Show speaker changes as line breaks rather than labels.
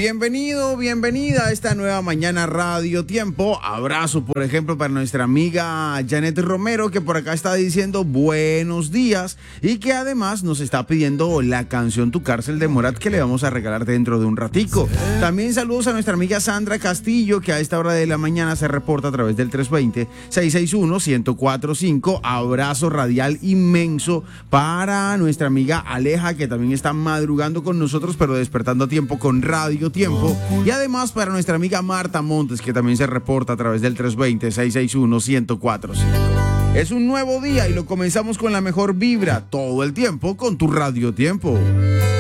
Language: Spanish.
Bienvenido, bienvenida a esta nueva mañana Radio Tiempo. Abrazo, por ejemplo, para nuestra amiga Janet Romero, que por acá está diciendo buenos días y que además nos está pidiendo la canción Tu Cárcel de Morat, que le vamos a regalar dentro de un ratico. También saludos a nuestra amiga Sandra Castillo, que a esta hora de la mañana se reporta a través del 320-661-1045. Abrazo radial inmenso para nuestra amiga Aleja, que también está madrugando con nosotros, pero despertando a tiempo con Radio Tiempo. Y además para nuestra amiga Marta Montes, que también se reporta a través del 320-661-1045. Es un nuevo día y lo comenzamos con la mejor vibra todo el tiempo con tu Radio Tiempo.